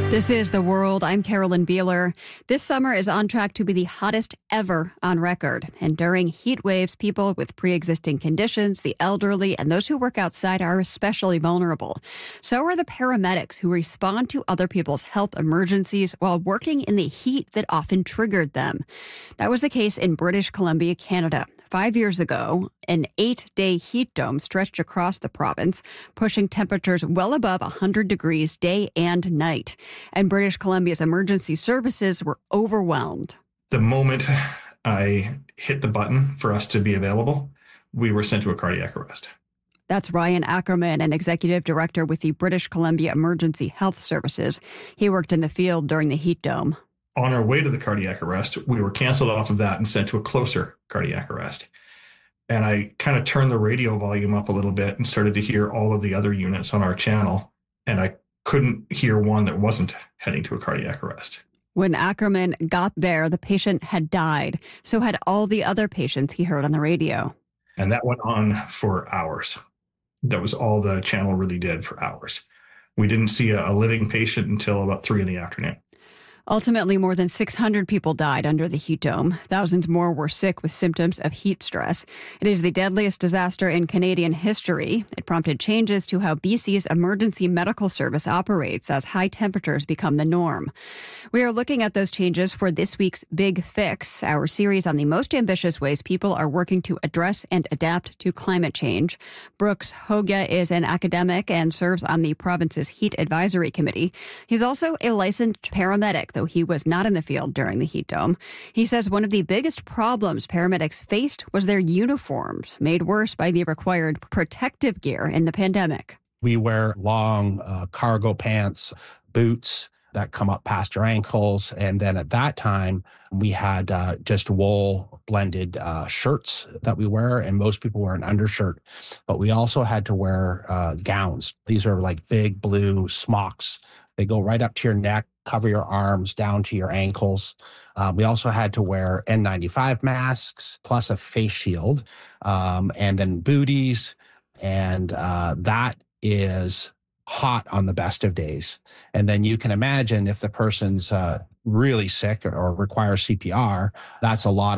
This is The World. I'm Carolyn Beeler. This summer is on track to be the hottest ever on record. And during heat waves, people with pre-existing conditions, the elderly, and those who work outside are especially vulnerable. So are the paramedics who respond to other people's health emergencies while working in the heat that often triggered them. That was the case in British Columbia, Canada. 5 years ago, an 8-day heat dome stretched across the province, pushing temperatures well above 100 degrees day and night. And British Columbia's emergency services were overwhelmed. The moment I hit the button for us to be available, we were sent to a cardiac arrest. That's Ryan Ackerman, an executive director with the British Columbia Emergency Health Services. He worked in the field during the heat dome. On our way to the cardiac arrest, we were canceled off of that and sent to a closer cardiac arrest. And I kind of turned the radio volume up a little bit and started to hear all of the other units on our channel. And I couldn't hear one that wasn't heading to a cardiac arrest. When Ackerman got there, the patient had died. So had all the other patients he heard on the radio. And that went on for hours. That was all the channel really did for hours. We didn't see a living patient until about 3 p.m. Ultimately, more than 600 people died under the heat dome. Thousands more were sick with symptoms of heat stress. It is the deadliest disaster in Canadian history. It prompted changes to how BC's emergency medical service operates as high temperatures become the norm. We are looking at those changes for this week's Big Fix, our series on the most ambitious ways people are working to address and adapt to climate change. Brooks Hogia is an academic and serves on the province's Heat Advisory Committee. He's also a licensed paramedic, though he was not in the field during the heat dome. He says one of the biggest problems paramedics faced was their uniforms, made worse by the required protective gear in the pandemic. We wear long cargo pants, boots that come up past your ankles. And then at that time, we had just wool blended shirts that we wear, and most people wear an undershirt. But we also had to wear gowns. These are like big blue smocks. They go right up to your neck, cover your arms down to your ankles. We also had to wear N95 masks, plus a face shield, and then booties. And that is hot on the best of days. And then you can imagine if the person's really sick or requires CPR, that's a lot